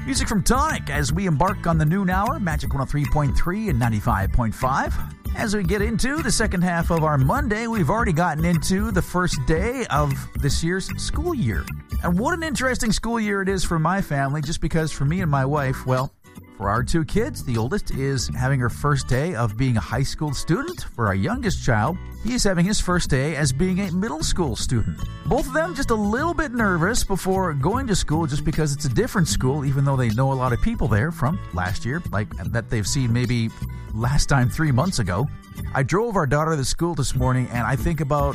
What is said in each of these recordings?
Music from Tonic as we embark on the noon hour, Magic 103.3 and 95.5. As we get into the second half of our Monday, we've already gotten into the first day of this year's school year. And what an interesting school year it is for my family, just because for me and my wife, well, for our two kids, the oldest is having her first day of being a high school student. For our youngest child, he is having his first day as being a middle school student. Both of them just a little bit nervous before going to school just because it's a different school, even though they know a lot of people there from last year, like that they've seen maybe last time 3 months ago. I drove our daughter to school this morning, and I think about,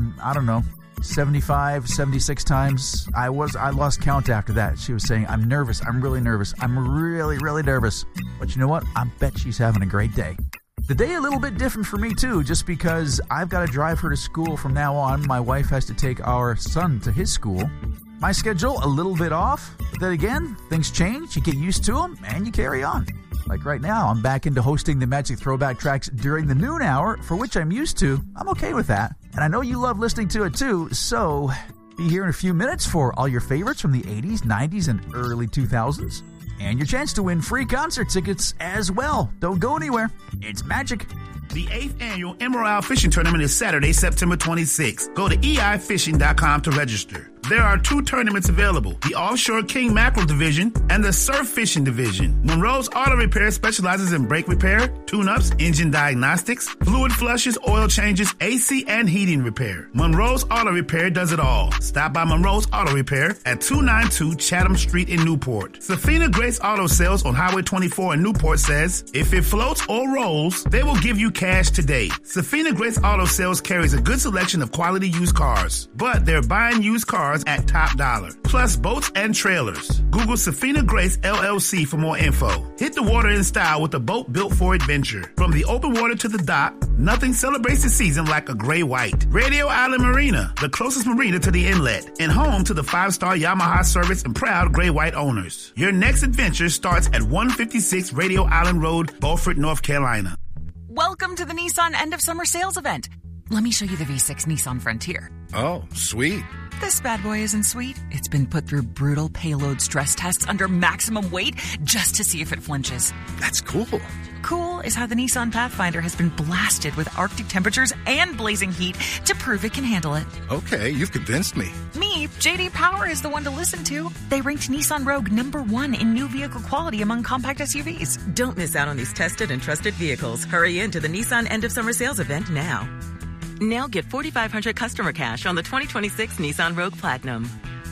75, 76 times. I lost count after that. She was saying, I'm nervous. I'm really nervous. I'm really, really nervous. But you know what? I bet she's having a great day. The day a little bit different for me too, just because I've got to drive her to school from now on. My wife has to take our son to his school. My schedule a little bit off. But then again, things change. You get used to them and you carry on. Like right now, I'm back into hosting the Magic Throwback Tracks during the noon hour, for which I'm used to. I'm okay with that. And I know you love listening to it too, so be here in a few minutes for all your favorites from the 80s, 90s, and early 2000s. And your chance to win free concert tickets as well. Don't go anywhere. It's Magic. The 8th annual Emerald Fishing Tournament is Saturday, September 26th. Go to eifishing.com to register. There are 2 tournaments available, the Offshore King Mackerel Division and the Surf Fishing Division. Monroe's Auto Repair specializes in brake repair, tune-ups, engine diagnostics, fluid flushes, oil changes, AC and heating repair. Monroe's Auto Repair does it all. Stop by Monroe's Auto Repair at 292 Chatham Street in Newport. Safina Grace Auto Sales on Highway 24 in Newport says, if it floats or rolls, they will give you cash today. Safina Grace Auto Sales carries a good selection of quality used cars, but they're buying used cars at top dollar, plus boats and trailers. Google Safina Grace LLC for more info. Hit the water in style with a boat built for adventure. From the open water to the dock, nothing celebrates the season like a gray white. Radio Island Marina, the closest marina to the inlet, and home to the 5-star Yamaha service and proud gray white owners. Your next adventure starts at 156 Radio Island Road, Beaufort, North Carolina. Welcome to the Nissan End of Summer Sales Event. Let me show you the V6 Nissan Frontier. Oh, sweet. This bad boy isn't sweet. It's been put through brutal payload stress tests under maximum weight just to see if it flinches. That's cool. Cool is how the Nissan Pathfinder has been blasted with Arctic temperatures and blazing heat to prove it can handle it. Okay, you've convinced me. Me, JD Power is the one to listen to. They ranked Nissan Rogue #1 in new vehicle quality among compact SUVs. Don't miss out on these tested and trusted vehicles. Hurry into the Nissan End of Summer Sales Event now. Now get $4,500 customer cash on the 2026 Nissan Rogue Platinum.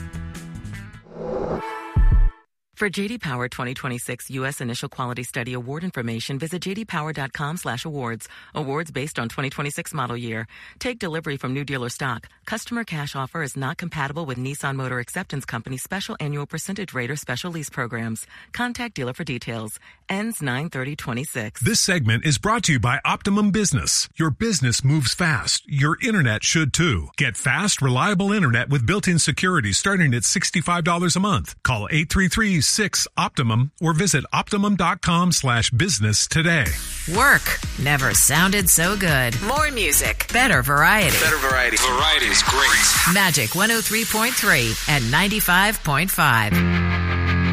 For J.D. Power 2026 U.S. Initial Quality Study Award information, visit jdpower.com/awards. Awards based on 2026 model year. Take delivery from new dealer stock. Customer cash offer is not compatible with Nissan Motor Acceptance Company special annual percentage rate or special lease programs. Contact dealer for details. Ends 9/30/26. This segment is brought to you by Optimum Business. Your business moves fast. Your internet should too. Get fast, reliable internet with built-in security starting at $65 a month. Call 833-6-OPTIMUM or visit optimum.com/business today. Work never sounded so good. More music, better variety. Better variety. Variety is great. Magic 103.3 and 95.5.